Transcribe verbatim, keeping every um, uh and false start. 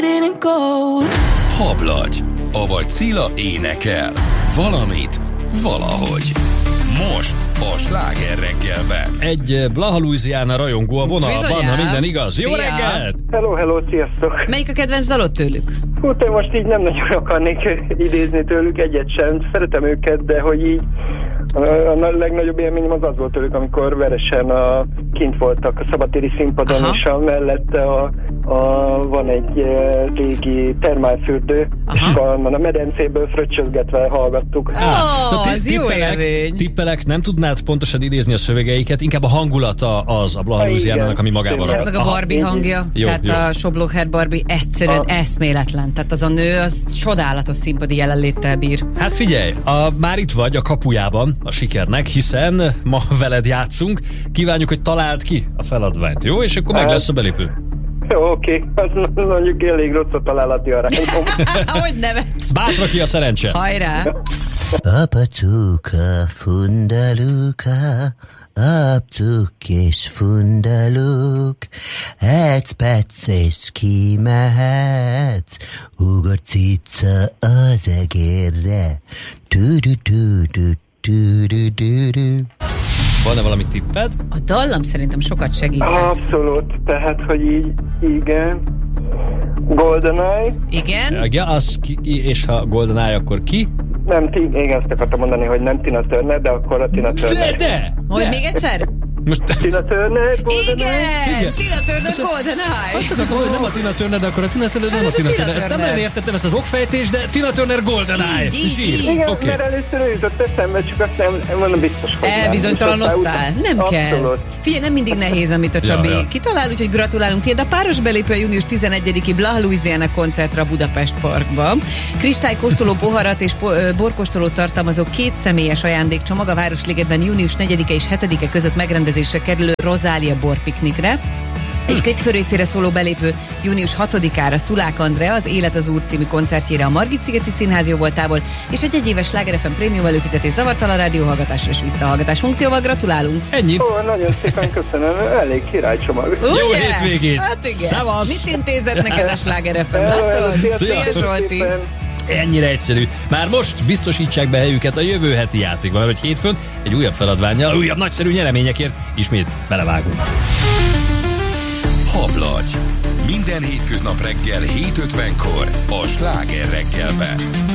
Hablagy, avagy Cilla énekel. Valamit, valahogy. Most a Sláger reggelben. Egy Blaha Louisiana rajongó a vonalban, Bizonyám. ha minden igaz. Jó Szia. reggelt! Hello, hello, sziasztok! Melyik a kedvenc dalod tőlük? Hú, te most így nem nagyon akarnék idézni tőlük egyet sem. Szeretem őket, de hogy így a, a legnagyobb élményem az az volt tőlük, amikor veresen a, kint voltak a szabadtéri színpadon, Aha. és a mellette a, a, van egy e, régi termálfürdő, Aha. és a, a medencéből fröccsözgetve hallgattuk. Ó, Szóval ti- az jó élmény. tippelek, nem tudnád pontosan idézni a szövegeiket, inkább a hangulata az a Blaha Ha, Louisiana-nak, igen. ami magával Hát ragad. Meg a Aha. Barbie hangja, Jó, tehát jó. a Soblocher Barbie egyszerűen Ah. eszméletlen. Tehát az a nő, az csodálatos színpadi jelenléttel bír. Hát figyelj, a, már itt vagy a kapujában a sikernek, hiszen ma veled játszunk. Kívánjuk, hogy találd ki a feladványt, jó? És akkor meg Hát. lesz a belépő. Jó, oké, az mondjuk elég rossz a találati arányom. Hogy nevetsz? Bátra ki a szerencse. Hajrá! Apacuka, fundaluka, apcuk és fundaluk, egy perc és kimehetsz, uga cica az egérre, tu-du-du-du-du-du-du. Van-e valami tipped? A dallam szerintem sokat segített. Abszolút, tehát, hogy így, igen. GoldenEye. Igen? Ja, az ki, és ha GoldenEye, akkor ki? Nem, ti, igen, azt akartam mondani, hogy nem Tina Turner, de akkor a Tina De, Turner. de! Hogy de. még egyszer? Most Tina Turner, GoldenEye. Igen! Tina Turner GoldenEye! azt akartam, hogy nem a Tina Turner, de akkor a Tina Turner nem a Tina Tina Turner. Ezt nem Turner. nagyon értettem, ezt az okfejtés, de Tina Turner GoldenEye. Így, így, Zsír. így. Igen, Oké. mert először ő jutott eszembe, csak azt nem, nem mondom biztos, hogy nem. Elbizonytalanodtál? Nem kell. Abszolút. Figyelj, nem mindig nehéz, amit a Csabi Ja, ja. kitalál, úgyhogy gratulálunk tiéd. A páros belépő a június tizenegyediki Blaha Louisiana koncertre a Budapest Parkba. Kristálykóstoló poharat és po- ö, borkóstolót tartalmazó két személyes ajándékcsomag a Városligetben június negyedike és hetedike között megrendezésre kerülő Rozália borpiknikre. Egy kétfő részére szóló belépő június hatodikára Szulák Andrea az Élet az Úr című koncertjére a Margit-szigeti Színház jóvoltából, és egy egyéves Sláger ef em prémium előfizetés zavartalan rádióhallgatás és visszahallgatás funkcióval gratulálunk. Ennyi. Ó, nagyon szépen köszönöm, elég királycsomag. Jó Ugye? hétvégét! Hát igen. Szevasz! Mit intézett neked a Sláger ef em? Hello, hello, Látod? sziasztok, Szia, köszönöm Zsolti! szépen. Ennyire egyszerű. Már most biztosítsák be helyüket a jövő heti játékban, mert hogy hétfőn egy újabb feladvánnyal, újabb nagyszerű nyereményekért ismét belevágunk. Hablagy. Minden hétköznap reggel hét ötvenkor a Sláger reggelben.